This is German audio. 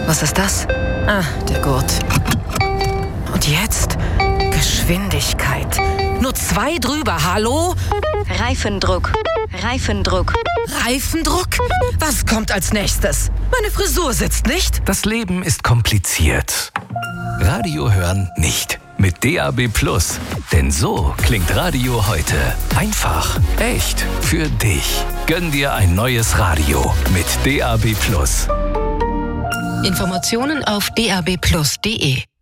Was ist das? Ah, der Gurt. Und jetzt? Geschwindigkeit. Nur 2 drüber, hallo? Reifendruck. Reifendruck. Reifendruck? Was kommt als nächstes? Meine Frisur sitzt nicht. Das Leben ist kompliziert. Radio hören nicht. Mit DAB+. Denn so klingt Radio heute. Einfach, echt, für dich. Gönn dir ein neues Radio mit DAB+. Informationen auf dabplus.de